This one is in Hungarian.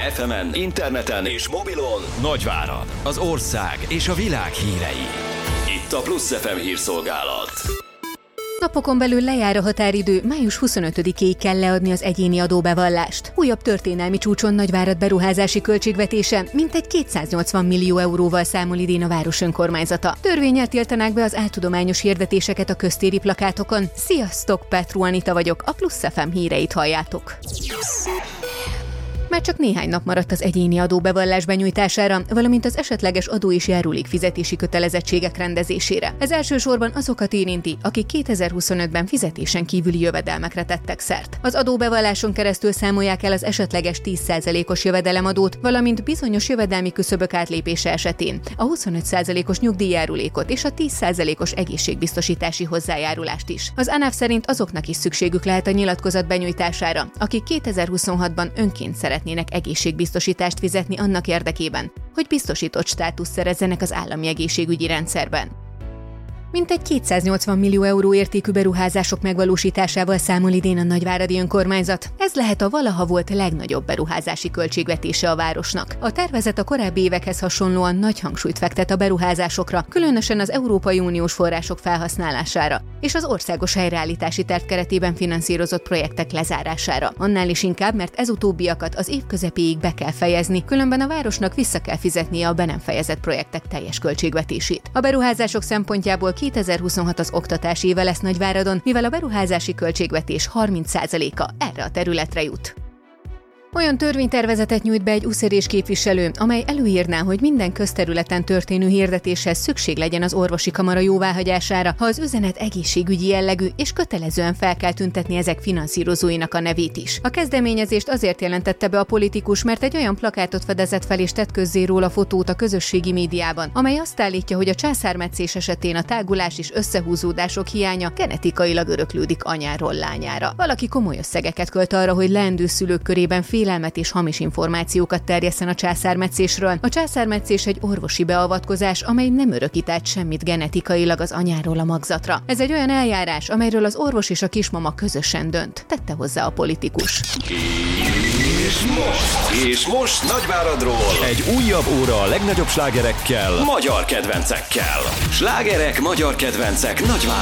FM-en, interneten és mobilon Nagyvárad, az ország és a világ hírei. Itt a Plusz FM hírszolgálat. Napokon belül lejár a határidő, május 25-éig kell leadni az egyéni adóbevallást. Újabb történelmi csúcson Nagyvárad beruházási költségvetése mintegy 280 millió euróval számol idén a város önkormányzata. Törvénnyel tiltanák be az áltudományos hirdetéseket a köztéri plakátokon. Sziasztok, Petru Anita vagyok, a Plusz FM híreit halljátok. Már csak néhány nap maradt az egyéni adóbevallás benyújtására, valamint az esetleges adó és járulékfizetési kötelezettségek rendezésére. Ez elsősorban azokat érinti, akik 2025-ben fizetésen kívüli jövedelmekre tettek szert. Az adóbevalláson keresztül számolják el az esetleges 10%-os jövedelemadót, valamint bizonyos jövedelmi küszöbök átlépése esetén a 25%-os nyugdíjjárulékot és a 10%-os egészségbiztosítási hozzájárulást is. Az ANAV szerint azoknak is szükségük lehet a nyilatkozat benyújtására, akik 2026-ban önként szeretnének egészségbiztosítást fizetni annak érdekében, hogy biztosított státuszt szerezzenek az állami egészségügyi rendszerben. Mintegy 280 millió euró értékű beruházások megvalósításával számol idén a nagyváradi önkormányzat. Ez lehet a valaha volt legnagyobb beruházási költségvetése a városnak. A tervezet a korábbi évekhez hasonlóan nagy hangsúlyt fektet a beruházásokra, különösen az Európai Uniós források felhasználására és az országos helyreállítási terv keretében finanszírozott projektek lezárására. Annál is inkább, mert ez utóbbiakat az év közepéig be kell fejezni, különben a városnak vissza kell fizetnie a be nem fejezett projektek teljes költségvetését. A beruházások szempontjából 2026 az oktatási éve lesz Nagyváradon, mivel a beruházási költségvetés 30%-a erre a területre jut. Olyan törvénytervezetet nyújt be egy uszérés képviselő, amely előírná, hogy minden közterületen történő hirdetéshez szükség legyen az orvosi kamara jóváhagyására, ha az üzenet egészségügyi jellegű, és kötelezően fel kell tüntetni ezek finanszírozóinak a nevét is. A kezdeményezést azért jelentette be a politikus, mert egy olyan plakátot fedezett fel és tett közzé róla fotót a közösségi médiában, amely azt állítja, hogy a császármetszés esetén a tágulás és összehúzódások hiánya genetikailag öröklődik anyáról lányára. Valaki komoly összegeket költ arra, hogy leendő szülők körében félelmet és hamis információkat terjesszen a császármetszésről. A császármetszés egy orvosi beavatkozás, amely nem örökít át semmit genetikailag az anyáról a magzatra. Ez egy olyan eljárás, amelyről az orvos és a kismama közösen dönt, tette hozzá a politikus. És most Nagyváradról egy újabb óra a legnagyobb slágerekkel, magyar kedvencekkel. Slágerek, magyar kedvencek Nagyvárad.